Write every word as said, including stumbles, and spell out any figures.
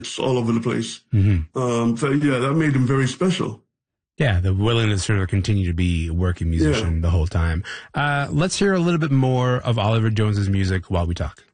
all over the place. Mm-hmm. Um, so yeah, that made him very special. Yeah, the willingness to sort of continue to be a working musician Yeah. the whole time. Uh, let's hear a little bit more of Oliver Jones's music while we talk.